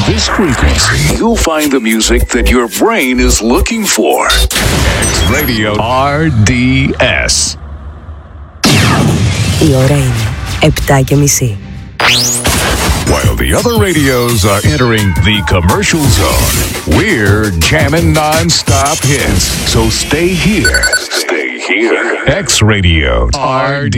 this frequency, you'll find the music that your brain is looking for. X Radio RDS. Η ώρα είναι 7:30. While the other radios are entering the commercial zone, we're jamming non-stop hits. So stay here. Stay here. X Radio RD.